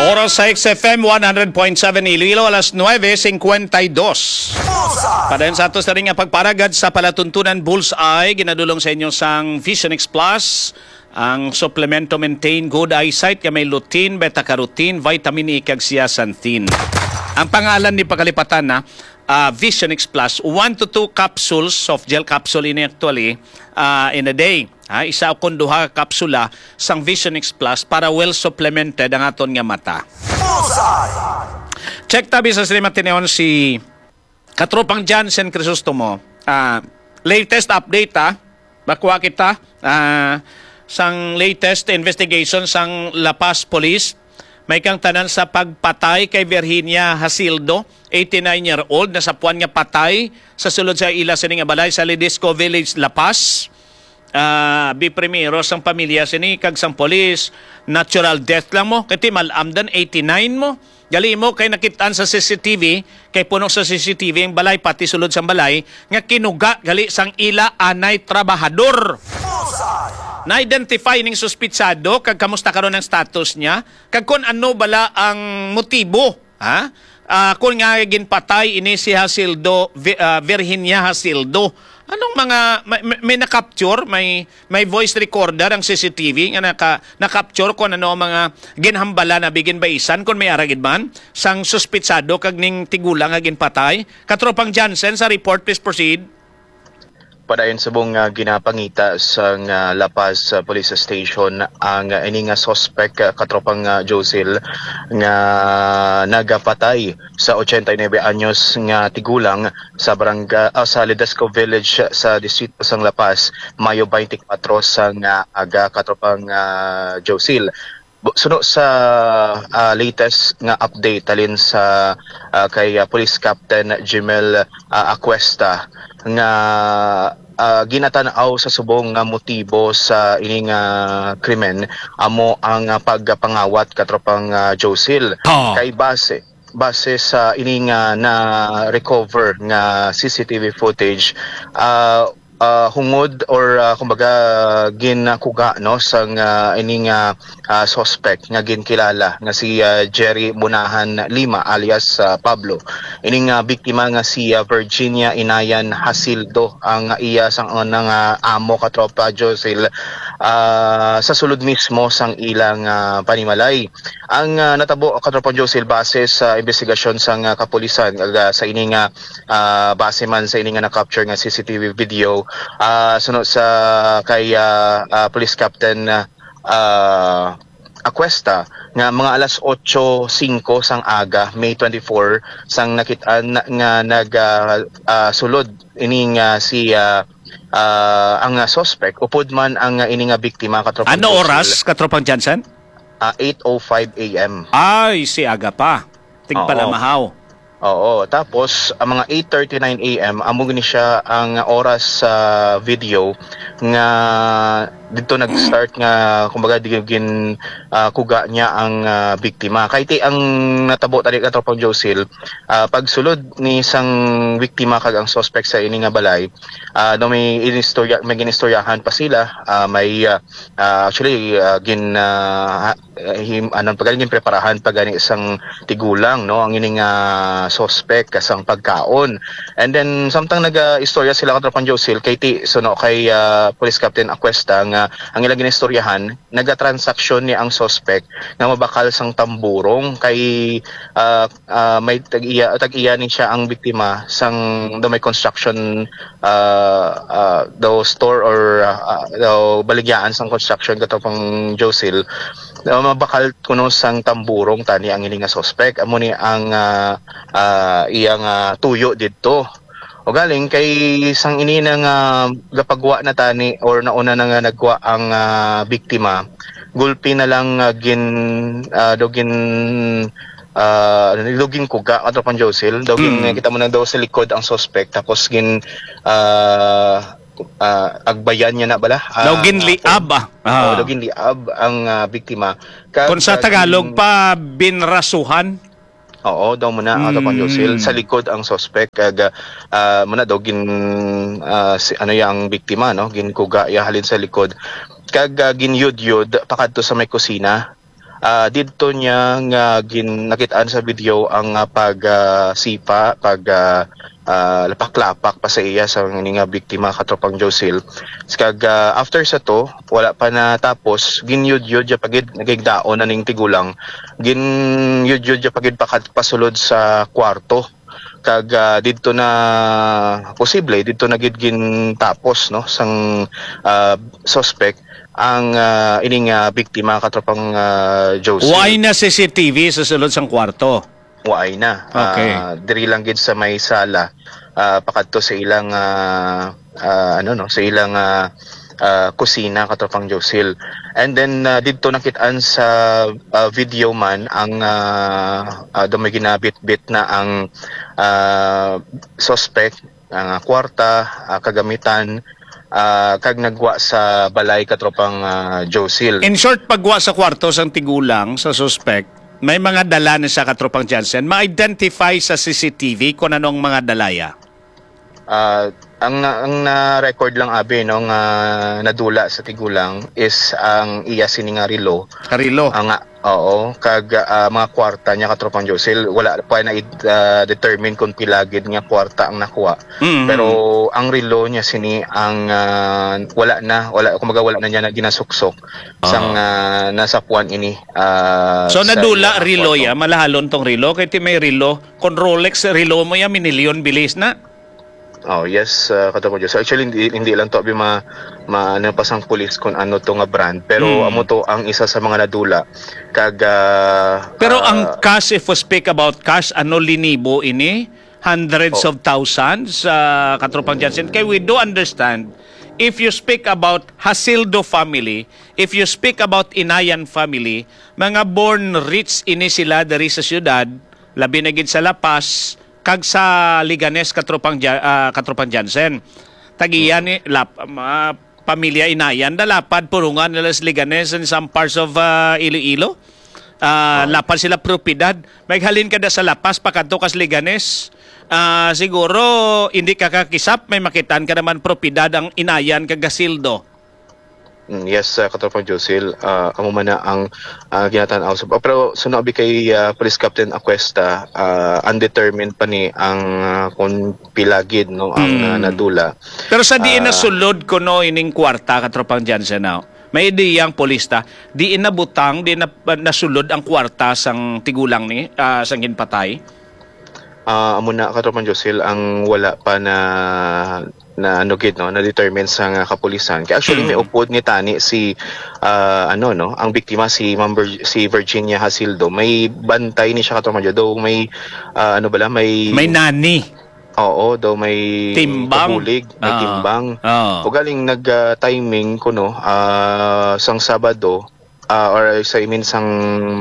Oras sa XFM 100.7 Iloilo, alas 9:52. Padayon sa atos na rin nga pagparagad sa palatuntunan Bullseye, ginadulong sa inyo sang Vision X Plus, ang supplemento maintain good eyesight nga may lutein, beta-carotene, vitamin E kag zeaxanthin. Ang pangalan ni pakalipatan na Vision X Plus, 1 to 2 capsules, soft gel capsule ini actually, in a day. Isa o duha ka kapsula sang Vision X Plus para well supplemented ang aton nga mata. Check tabi sa Sri Matineon si Katropang Jansen Crisostomo. Latest update bakwa kita sang latest investigation sang La Paz Police. May kang tanan sa pagpatay kay Virginia Hasildo, 89-year-old na sapuan nga patay sa sulod sa ila sining nga balay sa Lidisco Village, La Paz. Primero sang pamilya sini kag sang polis, natural death lang mo kay malamdan 89 mo gali mo kay nakitaan sa CCTV kay puno sa CCTV ang balay pati sulod sang balay nga kinuga gali sang ila anay trabahador. Na-identify ning suspitsado kag kamusta karon ang status niya kag kun ano bala ang motibo kung nga ginpatay ini si Hasildo, Virginia Hasildo. Anong mga may na-capture, may voice recorder ang CCTV nga na-capture kung ano mga ginhambala na bigin baisan kung may aragid man sang suspitsado kag ning tigulang nga ginpatay. Katropang Jansen sa report, please proceed. Padayon sa buong ginapangita sa La Paz Police Station ang ini nga suspect Katropang Josil nga nagapatay sa 89 anyos nga tigulang sa barangay sa Lidisco Village sa distrito sang La Paz Mayo 24 sang aga Katropang Josil. Suno sa latest nga update alin sa kay Police Captain Jimel Acuesta nga ginatanaw sa subong nga motibo sa ining krimen amo ang pagpangawat Katropang Josil kay base sa ining na recover nga CCTV footage hungod or kumbaga ginakuga no sang ining suspect nga ginkilala nga si Jerry Bunahan Lima alias Pablo. Ining biktima nga si Virginia Inayan Hasildo ang iya sang unang amo Katropa Josil sa sulod mismo sang ilang panimalay. Ang natabo Katropa Josil base sa investigasyon sang kapulisan sa ining base man sa ining na-capture nga CCTV video sunod sa kay Police Captain Acuesta nga mga alas 8:05 sang aga May 24 sang nakitaan nga sulod ining si ang suspect upod man ang ining biktima Katropang ano oras Katropang Jansen? 8:05 AM. Ay si aga pa tigpalamahaw. Oo, tapos ang mga 8:39 AM amo gini siya ang oras sa video nga dito nag-start nga kumbaga digin kuga niya ang biktima. Kay ang natabo tadi Katropang Josil pagsulod ni isang biktima kag ang suspect sa ini nga balay may ginistoryahan pa sila may actually pagaling preparahan pagani isang tigulang no ang ining suspect kasang pagkaon and then samtang naga-istorya sila Katropang Josil kay Police Captain Acuesta nga ang ilang ginistoryahan naga-transaksyon ni ang suspect nga mabakal sang tamburong kay may tag-iya ni siya ang biktima sang may construction store or baligyaan sang construction Katropang Josil mabakal kuno sang tamburong tani ang ini nga suspect amo ni ang iyang tuyo didto o galing kay sang ini nga gapagwa na tani or nauna na nga nagwa ang biktima gulpi na lang dugin kuga Katropang Josil dugin kita mo na daw sa likod ang suspect tapos agbayan niya na bala dugin liab dugin liab ang biktima kung sa Tagalog pa binrasuhan. Oo, daw muna Katropang Josil sa likod ang suspect kag muna daw ang biktima no ginkuga ya halin sa likod kag ginyud-yud pakadto sa may kusina didto niya nga nakitaan sa video ang pag-sipa, lapak-lapak pa sa iya sa nga biktima katropang Josil. Kag after sa to, wala pa na tapos, ginyud-yud ya pagid nagigdaon na ning tigulang. Ginyud-yud ya pagid pasulod sa kwarto. Kag didto na posible didto na gid gin tapos no sang suspect ang ining biktima katropang Josil. Why na CCTV sa sulod sang kwarto? Waay na. Okay. Diri lang gid sa may sala pakadto sa ilang sa ilang kusina katropang Josil. And then didto nakitaan sa video man ang dumay ginabit-bit na ang suspect ang kwarta, kagamitan, kag nagwa sa balay katropang Josil. In short, pagwa sa kwarto sang tigulang sa suspect, may mga dala na sa katropang Jansen. Ma-identify sa CCTV kung anong mga dalaya. Ang na-record lang abi no nga nadula sa tigulang is ang iya sininga relo. Karilo. Ang oo kag mga kwarta niya katropang Josil wala pa na determine kung pilagid nga kwarta ang nakuha. Pero ang relo niya sini ang wala kumaga wala na niya na ginasuksok sang nasa puan ini. So nadula relo ya malahalon tong relo kay ti may relo kon Rolex relo mo ya minilyon bilis na. Oh, yes, katapos Diyos. Actually, hindi lang to abi pasang pulis kung ano to nga brand. Pero amo to ang isa sa mga nadula. Pero ang cash, if we speak about cash, ano linibo ini? Hundreds of thousands, katropang Jansen. Kaya we do understand, if you speak about Hasildo family, if you speak about Inayan family, mga born rich ini sila dari sa syudad, labi na gid sa Lapas, kag sa Liganes katropang Jansen. Tagiyan ni pamilya Inayan dalapad purungan nila sa Liganes and some parts of Iloilo. Lapad sila propiedad. Maghalin ka da sa Lapas pakadto kas Liganes. Siguro hindi ka kakisap may makitaan ka naman propiedad ang Inayan kag Gasildo. Yes, katropang Josil, amo man na ang ginatanaw sa pero sunabi kay Police Captain Aquesta, undetermined pa ni ang kung pilagid no ang nadula. Pero sa diin na sulod ko no ining kwarta katropang Jansen now. May ideyang polista, diin na butang, diin na nasulod ang kwarta sang tigulang ni sang ginpatay. Amo na katropang Josil ang wala pa na na-determine sa kapulisan. Kaya actually may upod ni tani si ang biktima si Virginia Hasildo. May bantay ni siya katropang Josil. May may nani. Oo, daw may timbang. Kabulig, may timbang. O galing nag-timing ko sang Sabado or sa sang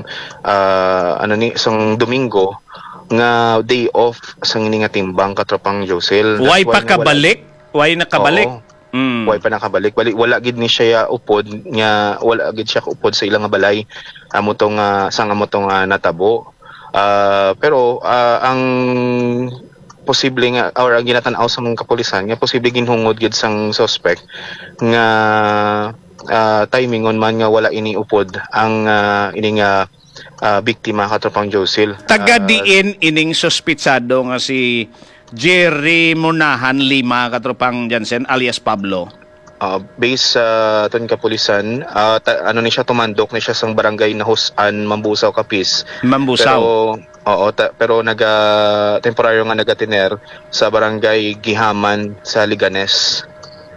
sang Domingo nga day off sang ini nga timbang katropang Josil. Why pa kabalik? Why nakabalik? Why pa nakabalik? Wala gid ni siya upod nga wala gid siya upod sa ilang nga balay. Amo tong natabo. Pero ang posible nga or ang ginatan-aw sa mga kapulisan nga posible ginhungod gid sang suspect nga timingon man nga wala ini upod ang ini nga biktima katropang Josil. Taga diin ining suspitsado nga si Jerry Munahan Lima katropang Jansen alias Pablo. Based sa ton kapulisan, ni siya tumandok ni siya sang barangay na Husan, Mambusaw, Capiz. Mambusaw. Pero temporaryo nga nagatiner sa barangay Gihaman sa Liganes.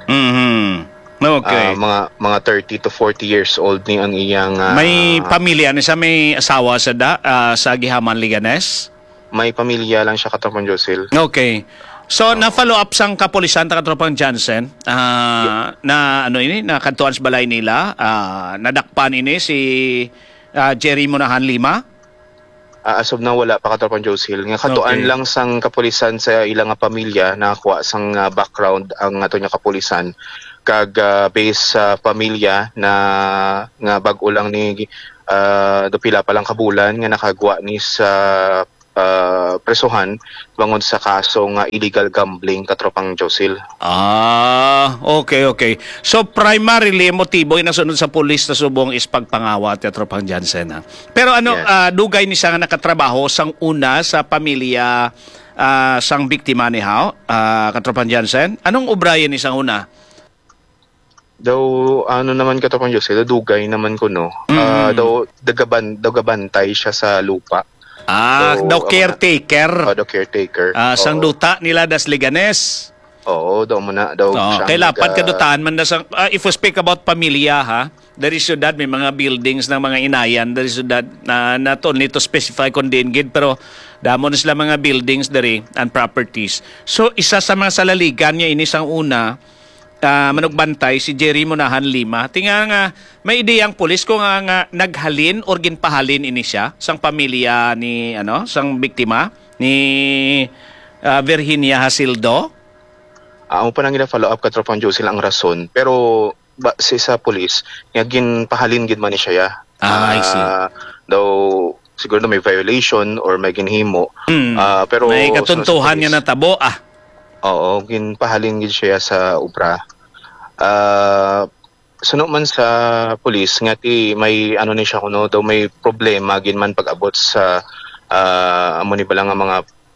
Okay. Mga 30 to 40 years old ni ang iyang may pamilya ni sa may asawa sa Gihaman, Liganes. May pamilya lang siya katropang Josil. Okay. So na-follow up sang kapulisan ta katropang Jansen na kantuan sa balay nila, nadakpan ini si Jerry Munahan Lima. As of now wala pa katropang Josil. Nga katuan lang sang kapulisan sa ilang pamilya na kuha sang background ang ato niya kapulisan kag based sa pamilya na nga bag-o lang ni do pila pa lang kabulan nga nakagwa ni sa presuhan bangod sa kasong illegal gambling katropang Josil. Okay. So primarily motibo inasunod sa pulis na subong is pagpangawat at tropang Jansen. Ha? Pero Yes. dugay ni siya nga nakatrabaho sang una sa pamilya sang biktima ni Hao, katropang Jansen. Anong ubrayan ni sang una? Daw ano naman katropang Josil, dugay naman ko no. Daw dagabantay siya sa lupa. Daw caretaker. The caretaker. Sang duta nila das Liganes. Oo, daw muna daw siya. Kay lapad kadutaan man na sang if we speak about pamilya ha, dari syudad may mga buildings ng mga inayan dari syudad na not only to specify kung diingid pero damo na sila mga buildings dari and properties. So isa sa mga salaligan niya ini sang una manugbantay si Jerry Munahan Lima. Tinga nga may ideyang pulis ko nga naghalin or ginpahalin ini siya sang pamilya ni sang biktima ni Virginia Hasildo. Amo pa nang follow up katropang Josil ang rason pero sa pulis nga ginpahalin gid man ni siya. I see. Daw siguro may violation or may ginhimo. Pero may katuntuhan nga natabo Oo, ginpahalin gid siya sa ubra. Suno man sa pulis nga ti may ni siya kuno daw may problema gin man pag-abot sa amo ni bala nga mga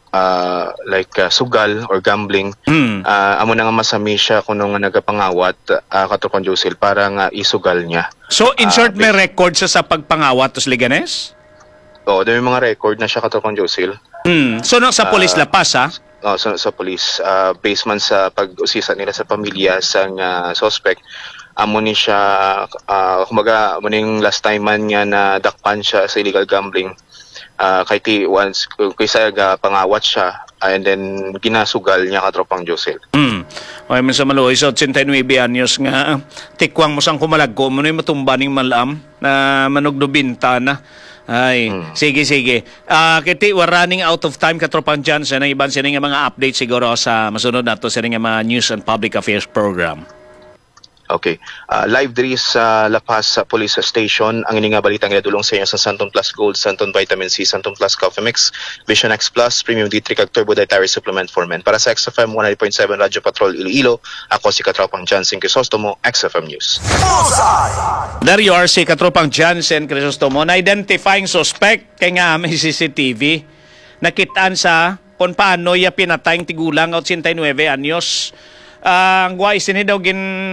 sugal or gambling. Amo na nga masami siya kuno nga nagapangawat katropang Josil para nga isugal niya. So in short may record sa pagpangawat tos Liganes? Oo, may mga record na siya katropang Josil. So sa pulis lapas sa police based man sa pag-usisa nila sa pamilya sang suspect amo ni siya kumaga amo ning last time man niya na dakpan siya sa illegal gambling kay ti once kaysa pangawat siya and then ginasugal niya katropang Josil. Okay man sa maluoy so 89 anyos nga tikwang mo sang kumalagko mo na matumba ning malam na manugdo bintana. Ay, sige. Kiti, we're running out of time katropang Jansen. Ang iban sila nga mga update siguro sa masunod nato sila nga mga news and public affairs program. Okay. Live diri sa La Paz Police Station ang ini nga balita nga dulong sa inyo sa Santon Plus Gold, Santon Vitamin C, Santon Plus Coffee Mix, Vision X Plus, Premium D3 kag Turbo Dietary Supplement for Men. Para sa XFM 100.7 Radyo Patrol Iloilo, ako si Katropang Jansen Crisostomo, XFM News. There you are, si Katropang Jansen Crisostomo na identifying suspect kay nga may CCTV. Nakitaan sa kung paano ya pinatayang tigulang 89 anyos. Ang guwais ni daw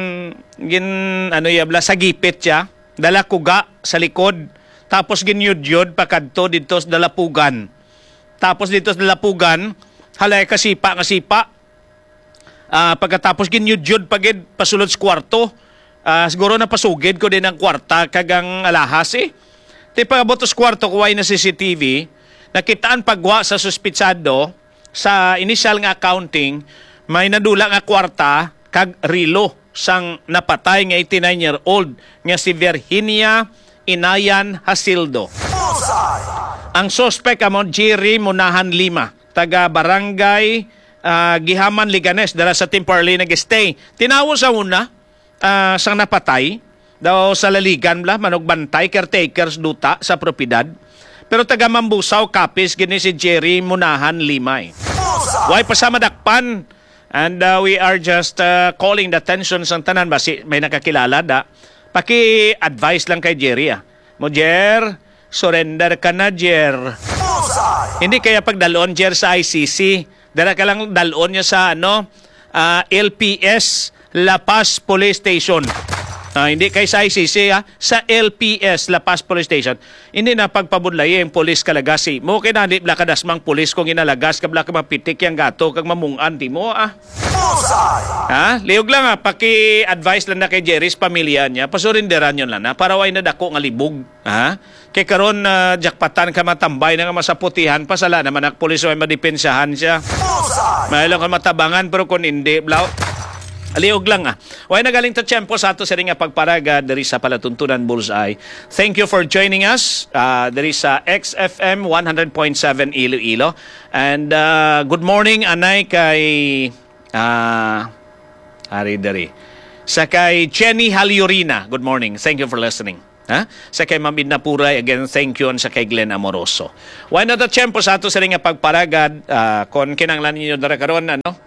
sa gipit siya, dala kuga sa likod, tapos ginyudyod pakadto dito sa dalapugan. Tapos dito sa dalapugan, halay kasipa. Pagkatapos ginyudyod pagid pasulod sa kwarto, siguro na pasugid ko din ang kwarta kagang alahas Ti pagabot sa kwarto kuway na CCTV, nakitaan pagwa sa suspitsado sa initial nga accounting, may nadula nga kwarta kag rilo sang napatay nga 89-year-old nga si Virginia Inayan Hasildo. Ang suspect amon Jerry Munahan Lima, taga barangay Gihaman Liganes, dala sa temporarily nag-stay. Tinawo sa una sang napatay daw sa laligan manugbantay caretakers duta sa propiedad. Pero taga Mambusaw kapis gini si Jerry Munahan Lima. Way pasama dakpan. And we are just calling the attention sa tanan ba may nakakilala paki-advise lang kay Jerry Jer, surrender ka na Jer. Hindi kaya pagdalon Jer sa ICC, dala ka lang dalon niya sa LPS La Paz Police Station. Hindi kay sa ICC sa LPS La Paz Police Station. Hindi na pagpabudlay yung police kalagasi mo kay nandi bla kadasmang police kung inalagas ka bla ka mapitik yang gato kag mamungan di mo liog lang paki-advise lang na kay Jerry's pamilya niya pasurinderan yon lang para way na dako nga libog kay karon jackpatan ka matambay na nga masaputihan pa sala naman ang police way madepensahan siya may lang ka matabangan pero kung hindi bla aliog lang Way nagaling to tiyempo sa ato sa ring pagparaga diri sa Palatuntunan Bullseye. Thank you for joining us diri sa XFM 100.7 Iloilo. And good morning anay kay Hari dari. Sa kay Jenny Haliorina. Good morning. Thank you for listening. Ha? Sa kay Ma'am Edna Puray, again, thank you sa kay Glenn Amoroso. Why not the tiyempo sa ato sa rin nga pagparagad, kung kinanglan ninyo dara karon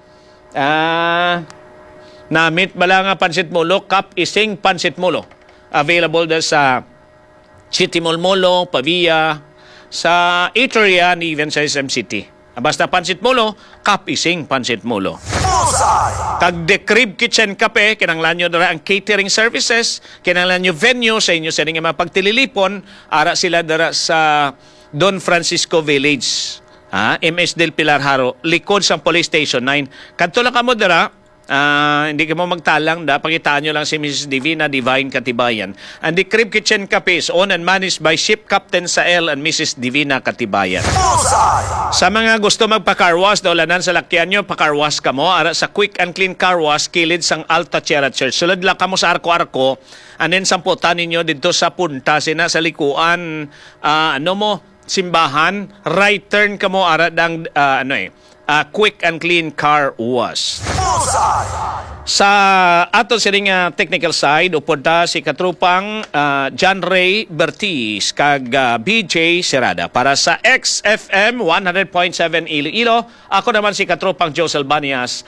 namit bala nga pansit mulo, Kap Ising Pansit Mulo. Available da sa City Mall Molo, Pavia, sa eatery ni even sa SM City. Basta Pansit Mulo, Kap Ising Pansit Mulo. Kag The Crib Kitchen Cafe, kinanglan nyo dara ang catering services, kinanglan nyo venue sa inyo sa nga mapagtililipon, ara sila dara sa Don Francisco Village. MS Del Pilar Haro, likod sa Police Station 9. Kadto lang kamo dara, hindi ka mo magtalang, pakitaan nyo lang si Mrs. Divina Divine Katibayan. And the Crib Kitchen Cafe is owned and managed by Ship Captain Sael and Mrs. Divina Katibayan. Sa mga gusto magpa-carwash, daulanan sa lakyan nyo, pa-carwash ka mo, ara sa Quick and Clean Car Wash, kilid sang Alta Tierra Church. Sulad lang ka mo sa arko-arko, and then samputan ninyo dito sa punta, sina sa likuan, simbahan, right turn ka mo, ara dang, Quick and Clean Car Wash. Sa ato sining technical side, upod ta si katrupang John Ray Bertiz kag BJ Serada para sa XFM 100.7 Iloilo. Ako naman si katrupang Joe Albanias,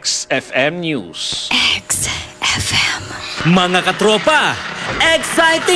XFM News. XFM. Mga katropa, exciting!